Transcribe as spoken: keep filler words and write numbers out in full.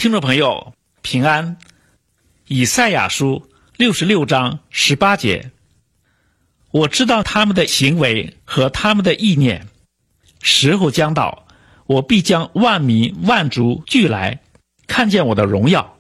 听众朋友平安，以赛亚书六十六章十八节，我知道他们的行为和他们的意念，时候将到，我必将万民万族聚来，看见我的荣耀。